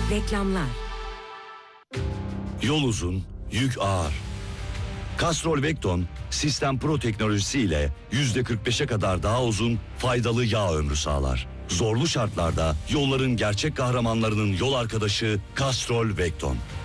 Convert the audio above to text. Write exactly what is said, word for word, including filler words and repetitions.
Reklamlar. Yol uzun, yük ağır. Castrol Vecton, Sistem Pro teknolojisiyle yüzde kırk beşe kadar daha uzun, faydalı yağ ömrü sağlar. Zorlu şartlarda yolların gerçek kahramanlarının yol arkadaşı Castrol Vecton.